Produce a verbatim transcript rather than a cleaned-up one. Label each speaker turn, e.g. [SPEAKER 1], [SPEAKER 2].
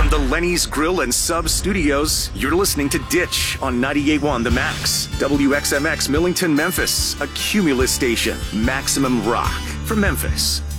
[SPEAKER 1] the Lenny's Grill and Sub Studios, you're listening to Ditch on ninety-eight point one The Max. W X M X Millington, Memphis, a Cumulus station. Maximum rock from Memphis.